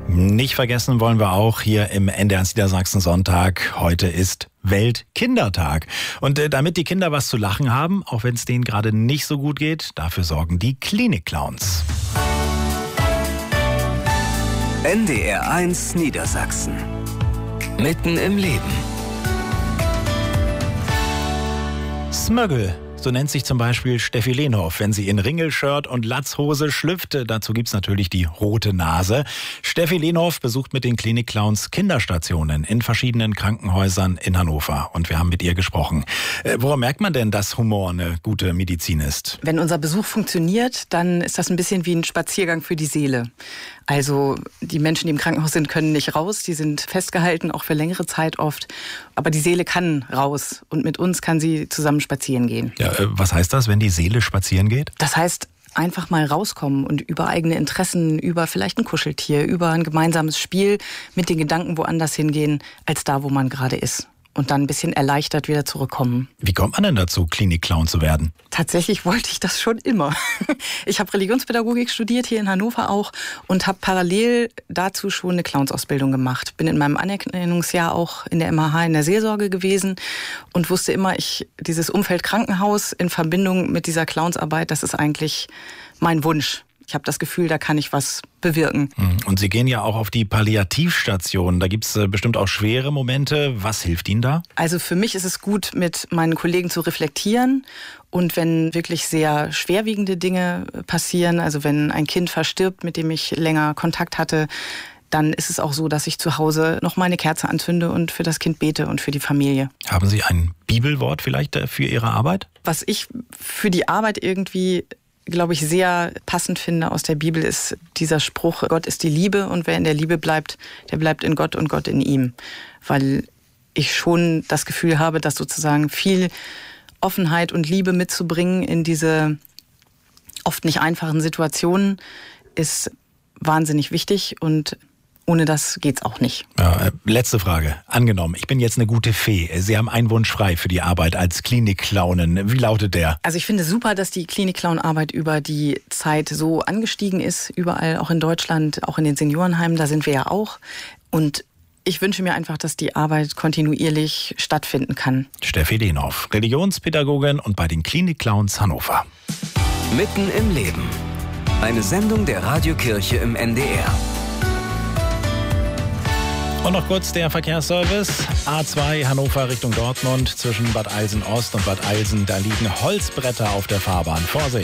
Nicht vergessen wollen wir auch hier im NDR1 Niedersachsen Sonntag. Heute ist Weltkindertag. Und damit die Kinder was zu lachen haben, auch wenn es denen gerade nicht so gut geht, dafür sorgen die Klinik-Clowns. NDR1 Niedersachsen. Mitten im Leben. Smöggel. So nennt sich zum Beispiel Steffi Lehnhoff, wenn sie in Ringelshirt und Latzhose schlüpft. Dazu gibt's natürlich die rote Nase. Steffi Lehnhoff besucht mit den Klinik-Clowns Kinderstationen in verschiedenen Krankenhäusern in Hannover. Und wir haben mit ihr gesprochen. Woran merkt man denn, dass Humor eine gute Medizin ist? Wenn unser Besuch funktioniert, dann ist das ein bisschen wie ein Spaziergang für die Seele. Also die Menschen, die im Krankenhaus sind, können nicht raus. Die sind festgehalten, auch für längere Zeit oft. Aber die Seele kann raus und mit uns kann sie zusammen spazieren gehen. Ja, was heißt das, wenn die Seele spazieren geht? Das heißt, einfach mal rauskommen und über eigene Interessen, über vielleicht ein Kuscheltier, über ein gemeinsames Spiel mit den Gedanken woanders hingehen, als da, wo man gerade ist. Und dann ein bisschen erleichtert wieder zurückkommen. Wie kommt man denn dazu, Klinik-Clown zu werden? Tatsächlich wollte ich das schon immer. Ich habe Religionspädagogik studiert, hier in Hannover auch, und habe parallel dazu schon eine Clownsausbildung gemacht. Bin in meinem Anerkennungsjahr auch in der MHH in der Seelsorge gewesen und wusste immer, dieses Umfeld Krankenhaus in Verbindung mit dieser Clownsarbeit, das ist eigentlich mein Wunsch. Ich habe das Gefühl, da kann ich was bewirken. Und Sie gehen ja auch auf die Palliativstation. Da gibt es bestimmt auch schwere Momente. Was hilft Ihnen da? Also für mich ist es gut, mit meinen Kollegen zu reflektieren. Und wenn wirklich sehr schwerwiegende Dinge passieren, also wenn ein Kind verstirbt, mit dem ich länger Kontakt hatte, dann ist es auch so, dass ich zu Hause noch meine Kerze anzünde und für das Kind bete und für die Familie. Haben Sie ein Bibelwort vielleicht für Ihre Arbeit? Was ich für die Arbeit irgendwie, glaube ich, sehr passend finde aus der Bibel, ist dieser Spruch: Gott ist die Liebe und wer in der Liebe bleibt, der bleibt in Gott und Gott in ihm. Weil ich schon das Gefühl habe, dass sozusagen viel Offenheit und Liebe mitzubringen in diese oft nicht einfachen Situationen ist wahnsinnig wichtig und ohne das geht's auch nicht. Ja, letzte Frage. Angenommen, ich bin jetzt eine gute Fee. Sie haben einen Wunsch frei für die Arbeit als Klinik-Clownin. Wie lautet der? Also ich finde super, dass die Klinik-Clown-Arbeit über die Zeit so angestiegen ist. Überall, auch in Deutschland, auch in den Seniorenheimen, da sind wir ja auch. Und ich wünsche mir einfach, dass die Arbeit kontinuierlich stattfinden kann. Steffi Lehnhoff, Religionspädagogin und bei den Klinik-Clowns Hannover. Mitten im Leben. Eine Sendung der Radiokirche im NDR. Und noch kurz der Verkehrsservice. A2 Hannover Richtung Dortmund zwischen Bad Eilsen Ost und Bad Eilsen. Da liegen Holzbretter auf der Fahrbahn. Vorsicht!